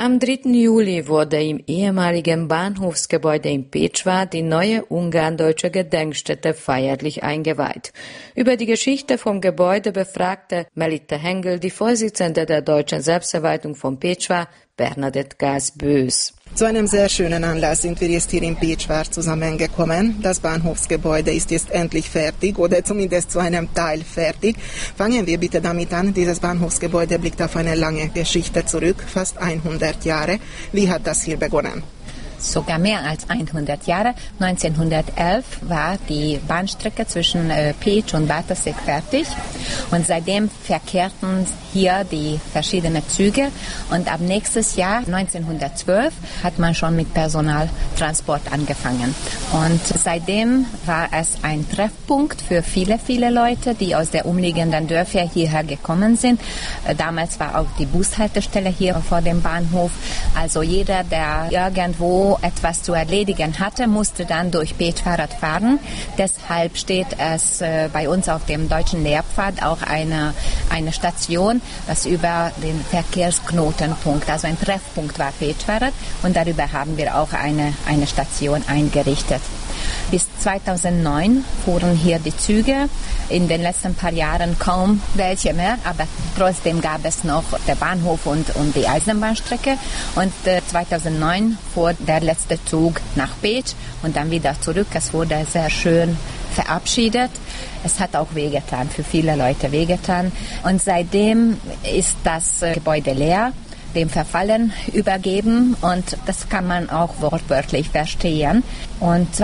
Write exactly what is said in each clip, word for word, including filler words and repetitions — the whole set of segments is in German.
Am dritten Juli wurde im ehemaligen Bahnhofsgebäude in Pécsvár die neue ungarn-deutsche Gedenkstätte feierlich eingeweiht. Über die Geschichte vom Gebäude befragte Melitta Hengel, die Vorsitzende der deutschen Selbstverwaltung von Pécsvár, Bernadette Gass-Bös. Zu einem sehr schönen Anlass sind wir jetzt hier in Pécsvár zusammengekommen. Das Bahnhofsgebäude ist jetzt endlich fertig oder zumindest zu einem Teil fertig. Fangen wir bitte damit an. Dieses Bahnhofsgebäude blickt auf eine lange Geschichte zurück, fast hundert Jahre. Wie hat das hier begonnen? Sogar mehr als hundert Jahre. neunzehnhundertelf war die Bahnstrecke zwischen äh, Pécs und Bartoszék fertig und seitdem verkehrten hier die verschiedenen Züge und ab nächstes Jahr, neunzehnhundertzwölf, hat man schon mit Personaltransport angefangen. Und seitdem war es ein Treffpunkt für viele, viele Leute, die aus der umliegenden Dörfer hierher gekommen sind. Äh, damals war auch die Bushaltestelle hier vor dem Bahnhof. Also jeder, der irgendwo etwas zu erledigen hatte, musste dann durch Pécsvár fahren. Deshalb steht es äh, bei uns auf dem deutschen Lehrpfad auch eine, eine Station, das über den Verkehrsknotenpunkt, also ein Treffpunkt war Pécsvár, und darüber haben wir auch eine, eine Station eingerichtet. Bis zweitausendneun fuhren hier die Züge, in den letzten paar Jahren kaum welche mehr, aber trotzdem gab es noch den Bahnhof und, und die Eisenbahnstrecke. Und äh, zweitausendneun fuhr der letzte Zug nach Pécs und dann wieder zurück. Es wurde sehr schön verabschiedet. Es hat auch wehgetan, für viele Leute wehgetan. Und seitdem ist das äh, Gebäude leer, dem Verfallen übergeben, und das kann man auch wortwörtlich verstehen. Und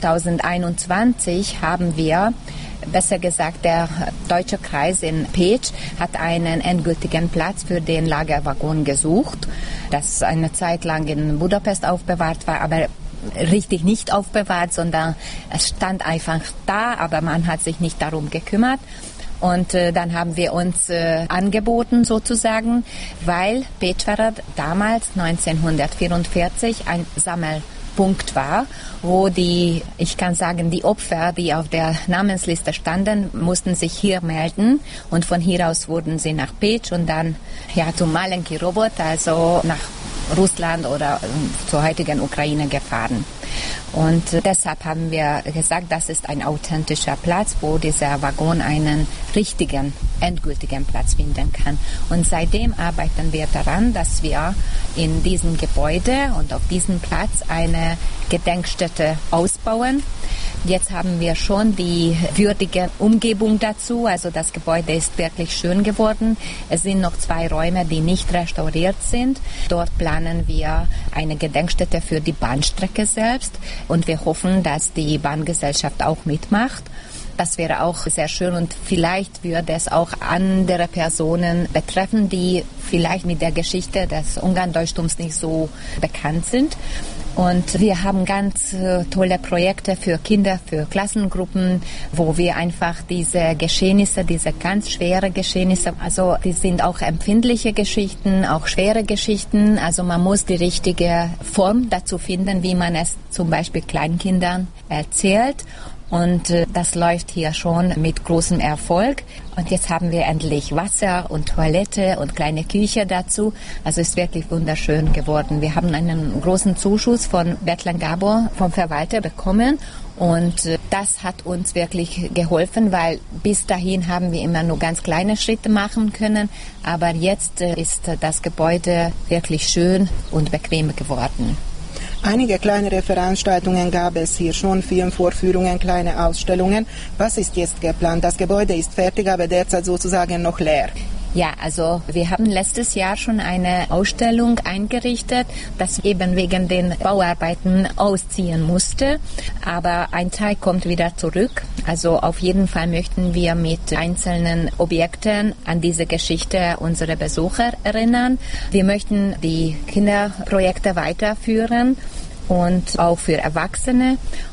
zweitausendeinundzwanzig haben wir, besser gesagt, der Deutsche Kreis in Pécs hat einen endgültigen Platz für den Lagerwaggon gesucht, das eine Zeit lang in Budapest aufbewahrt war, aber richtig nicht aufbewahrt, sondern es stand einfach da, aber man hat sich nicht darum gekümmert. Und äh, dann haben wir uns äh, angeboten sozusagen, weil Pécsvár damals neunzehnhundertvierundvierzig ein Sammelpunkt war, wo die, ich kann sagen, die Opfer, die auf der Namensliste standen, mussten sich hier melden, und von hier aus wurden sie nach Pécs und dann ja zum Malenki Robot, also nach Russland oder äh, zur heutigen Ukraine gefahren. Und deshalb haben wir gesagt, das ist ein authentischer Platz, wo dieser Waggon einen richtigen, endgültigen Platz finden kann. Und seitdem arbeiten wir daran, dass wir in diesem Gebäude und auf diesem Platz eine Gedenkstätte ausbauen. Jetzt haben wir schon die würdige Umgebung dazu, also das Gebäude ist wirklich schön geworden. Es sind noch zwei Räume, die nicht restauriert sind. Dort planen wir eine Gedenkstätte für die Bahnstrecke selbst und wir hoffen, dass die Bahngesellschaft auch mitmacht. Das wäre auch sehr schön und vielleicht würde es auch andere Personen betreffen, die vielleicht mit der Geschichte des Ungarn-Deutschtums nicht so bekannt sind. Und wir haben ganz äh, tolle Projekte für Kinder, für Klassengruppen, wo wir einfach diese Geschehnisse, diese ganz schwere Geschehnisse, also die sind auch empfindliche Geschichten, auch schwere Geschichten. Also man muss die richtige Form dazu finden, wie man es zum Beispiel Kleinkindern erzählt. Und äh, das läuft hier schon mit großem Erfolg. Und jetzt haben wir endlich Wasser und Toilette und kleine Küche dazu. Also ist wirklich wunderschön geworden. Wir haben einen großen Zuschuss von Betlen Gabor, vom Verwalter, bekommen. Und äh, das hat uns wirklich geholfen, weil bis dahin haben wir immer nur ganz kleine Schritte machen können. Aber jetzt äh, ist äh, das Gebäude wirklich schön und bequem geworden. Einige kleinere Veranstaltungen gab es hier schon, Filmvorführungen, kleine Ausstellungen. Was ist jetzt geplant? Das Gebäude ist fertig, aber derzeit sozusagen noch leer. Ja, also wir haben letztes Jahr schon eine Ausstellung eingerichtet, das eben wegen den Bauarbeiten ausziehen musste. Aber ein Teil kommt wieder zurück. Also auf jeden Fall möchten wir mit einzelnen Objekten an diese Geschichte unserer Besucher erinnern. Wir möchten die Kinderprojekte weiterführen und auch für Erwachsene.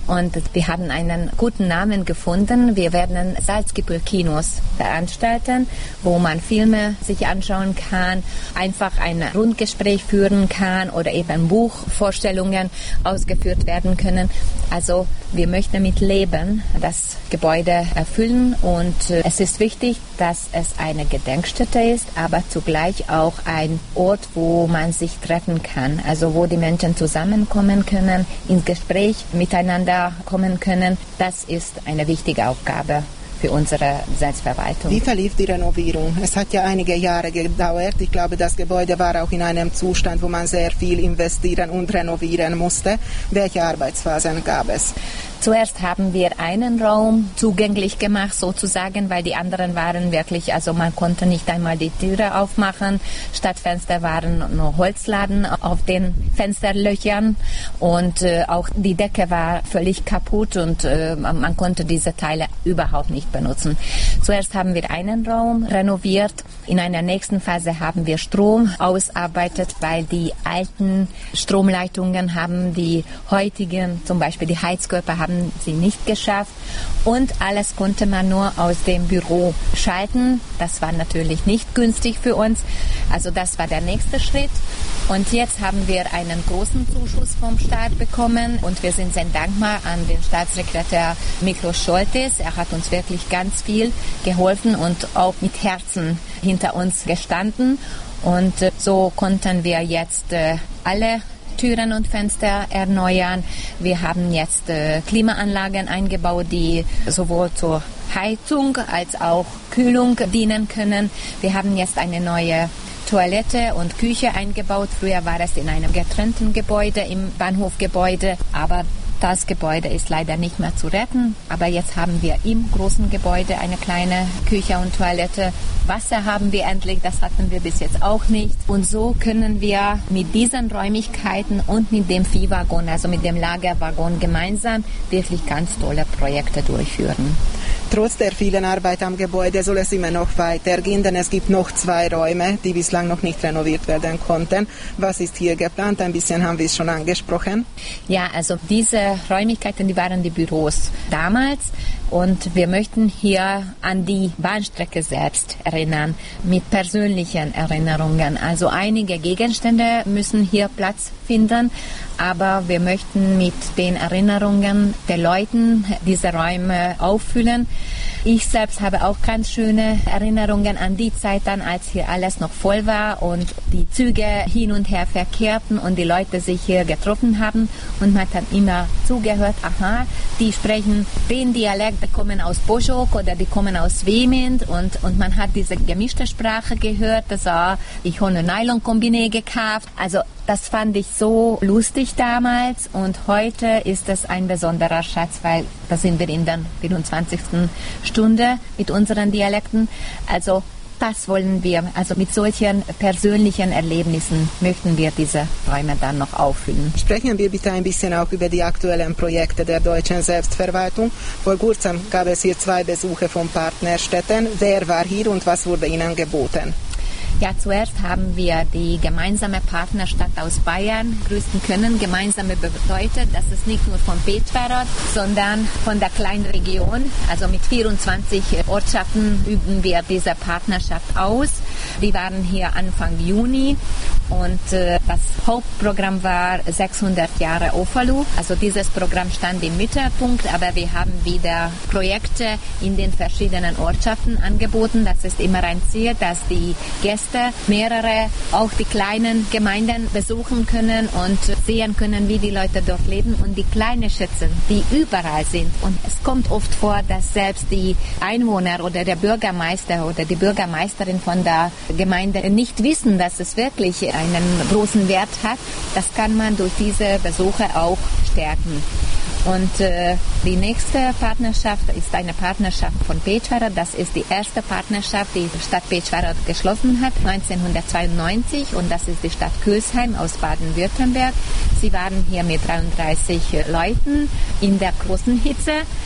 Und wir haben einen guten Namen gefunden. Wir werden Salzgiebel-Kinos veranstalten, wo man Filme sich anschauen kann, einfach ein Rundgespräch führen kann oder eben Buchvorstellungen ausgeführt werden können. Also wir möchten mit Leben das Gebäude erfüllen und es ist wichtig, dass es eine Gedenkstätte ist, aber zugleich auch ein Ort, wo man sich treffen kann, also wo die Menschen zusammenkommen können, ins Gespräch miteinander kommen können. Das ist eine wichtige Aufgabe für unsere Selbstverwaltung. Wie verlief die Renovierung? Es hat ja einige Jahre gedauert. Ich glaube, das Gebäude war auch in einem Zustand, wo man sehr viel investieren und renovieren musste. Welche Arbeitsphasen gab es? Zuerst haben wir einen Raum zugänglich gemacht, sozusagen, weil die anderen waren wirklich, also man konnte nicht einmal die Türe aufmachen. Statt Fenster waren nur Holzladen auf den Fensterlöchern und äh, auch die Decke war völlig kaputt und äh, man konnte diese Teile überhaupt nicht benutzen. Zuerst haben wir einen Raum renoviert. In einer nächsten Phase haben wir Strom ausarbeitet, weil die alten Stromleitungen haben die heutigen, zum Beispiel die Heizkörper, haben sie nicht geschafft und alles konnte man nur aus dem Büro schalten. Das war natürlich nicht günstig für uns. Also das war der nächste Schritt. Und jetzt haben wir einen großen Zuschuss vom Staat bekommen und wir sind sehr dankbar an den Staatssekretär Miklos Scholtes. Er hat uns wirklich ganz viel geholfen und auch mit Herzen hinter uns gestanden. Und so konnten wir jetzt alle Türen und Fenster erneuern. Wir haben jetzt äh, Klimaanlagen eingebaut, die sowohl zur Heizung als auch Kühlung dienen können. Wir haben jetzt eine neue Toilette und Küche eingebaut. Früher war es in einem getrennten Gebäude, im Bahnhofgebäude, aber das Gebäude ist leider nicht mehr zu retten, aber jetzt haben wir im großen Gebäude eine kleine Küche und Toilette. Wasser haben wir endlich, das hatten wir bis jetzt auch nicht. Und so können wir mit diesen Räumlichkeiten und mit dem Viehwaggon, also mit dem Lagerwaggon gemeinsam wirklich ganz tolle Projekte durchführen. Trotz der vielen Arbeit am Gebäude soll es immer noch weitergehen, denn es gibt noch zwei Räume, die bislang noch nicht renoviert werden konnten. Was ist hier geplant? Ein bisschen haben wir es schon angesprochen. Ja, also diese Räumlichkeiten, die waren die Büros damals und wir möchten hier an die Bahnstrecke selbst erinnern, mit persönlichen Erinnerungen. Also einige Gegenstände müssen hier Platz finden, aber wir möchten mit den Erinnerungen der Leute diese Räume auffüllen. Ich selbst habe auch ganz schöne Erinnerungen an die Zeit dann, als hier alles noch voll war und die Züge hin und her verkehrten und die Leute sich hier getroffen haben und man hat immer zugehört, aha, die sprechen den Dialekt, die kommen aus Boschok oder die kommen aus Vemint und, und man hat diese gemischte Sprache gehört, das war, ich habe eine Nylon-Kombine gekauft, also das fand ich so lustig damals und heute ist es ein besonderer Schatz, weil da sind wir in der vierundzwanzigsten Stunde mit unseren Dialekten. Also das wollen wir, also mit solchen persönlichen Erlebnissen möchten wir diese Räume dann noch auffüllen. Sprechen wir bitte ein bisschen auch über die aktuellen Projekte der deutschen Selbstverwaltung. Vor kurzem gab es hier zwei Besuche von Partnerstädten. Wer war hier und was wurde ihnen geboten? Ja, zuerst haben wir die gemeinsame Partnerstadt aus Bayern grüßen können. Gemeinsame bedeutet, dass es nicht nur von Pécsvárad, sondern von der kleinen Region. Also mit vierundzwanzig Ortschaften üben wir diese Partnerschaft aus. Die waren hier Anfang Juni und äh, das Hauptprogramm war sechshundert Jahre Ofalu. Also dieses Programm stand im Mittelpunkt, aber wir haben wieder Projekte in den verschiedenen Ortschaften angeboten. Das ist immer ein Ziel, dass die Gäste mehrere, auch die kleinen Gemeinden besuchen können und sehen können, wie die Leute dort leben und die kleinen Schätze, die überall sind. Und es kommt oft vor, dass selbst die Einwohner oder der Bürgermeister oder die Bürgermeisterin von der Gemeinde nicht wissen, dass es wirklich einen großen Wert hat. Das kann man durch diese Besuche auch stärken. Und äh, die nächste Partnerschaft ist eine Partnerschaft von Pécsvárad. Das ist die erste Partnerschaft, die die Stadt Pécsvárad geschlossen hat, neunzehnhundertzweiundneunzig. Und das ist die Stadt Kölsheim aus Baden-Württemberg. Sie waren hier mit dreiunddreißig Leuten in der großen Hitze.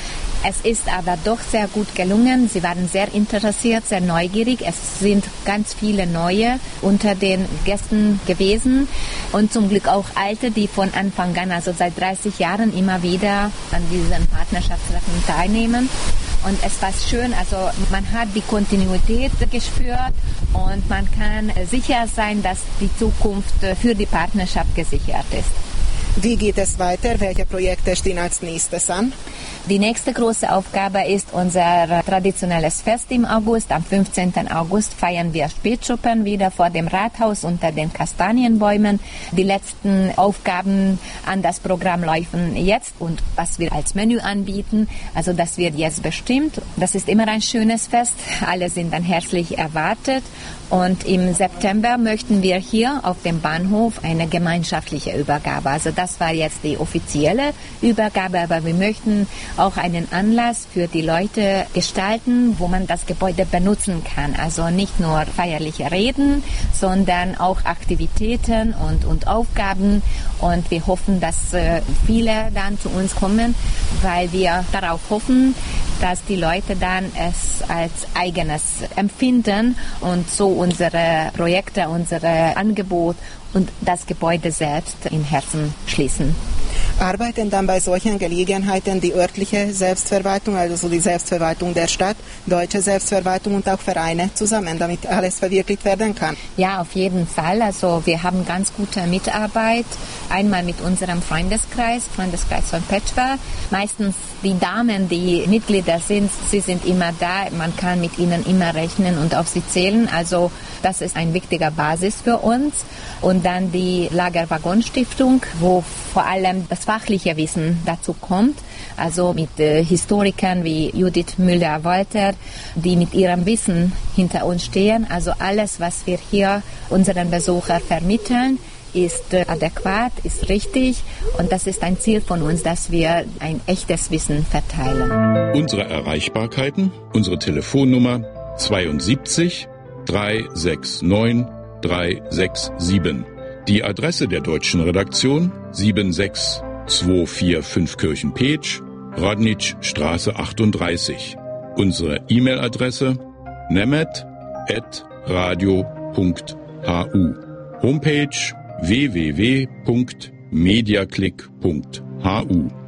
Es ist aber doch sehr gut gelungen. Sie waren sehr interessiert, sehr neugierig. Es sind ganz viele Neue unter den Gästen gewesen und zum Glück auch Alte, die von Anfang an, also seit dreißig Jahren, immer wieder an diesen Partnerschaftstreffen teilnehmen. Und es war schön, also man hat die Kontinuität gespürt und man kann sicher sein, dass die Zukunft für die Partnerschaft gesichert ist. Wie geht es weiter? Welche Projekte stehen als nächstes an? Die nächste große Aufgabe ist unser traditionelles Fest im August. Am fünfzehnten August feiern wir Spätschuppen wieder vor dem Rathaus unter den Kastanienbäumen. Die letzten Aufgaben an das Programm laufen jetzt und was wir als Menü anbieten, also das wird jetzt bestimmt. Das ist immer ein schönes Fest. Alle sind dann herzlich erwartet. Und im September möchten wir hier auf dem Bahnhof eine gemeinschaftliche Übergabe. Also das war jetzt die offizielle Übergabe, aber wir möchten auch einen Anlass für die Leute gestalten, wo man das Gebäude benutzen kann. Also nicht nur feierliche Reden, sondern auch Aktivitäten und, und Aufgaben. Und wir hoffen, dass äh, viele dann zu uns kommen, weil wir darauf hoffen, dass die Leute dann es als eigenes empfinden und so unsere Projekte, unsere Angebot und das Gebäude selbst im Herzen schließen. Arbeiten dann bei solchen Gelegenheiten die örtliche Selbstverwaltung, also so die Selbstverwaltung der Stadt, deutsche Selbstverwaltung und auch Vereine zusammen, damit alles verwirklicht werden kann? Ja, auf jeden Fall. Also wir haben ganz gute Mitarbeit. Einmal mit unserem Freundeskreis, Freundeskreis von Petschwa. Meistens die Damen, die Mitglieder sind, sie sind immer da. Man kann mit ihnen immer rechnen und auf sie zählen. Also das ist ein wichtiger Basis für uns. Und dann die Lagerwaggon-Stiftung, wo vor allem das fachliche Wissen dazu kommt, also mit äh, Historikern wie Judith Müller-Walter, die mit ihrem Wissen hinter uns stehen. Also alles, was wir hier unseren Besuchern vermitteln, ist äh, adäquat, ist richtig und das ist ein Ziel von uns, dass wir ein echtes Wissen verteilen. Unsere Erreichbarkeiten, unsere Telefonnummer zweiundsiebzig dreihundertneunundsechzig dreihundertsiebenundsechzig. Die Adresse der deutschen Redaktion sieben sechs zwei vier fünf Kirchen-Petsch, Radnitschstraße achtunddreißig. Unsere E-Mail-Adresse nemet at radio punkt hu. Homepage w w w punkt mediaclick punkt hu.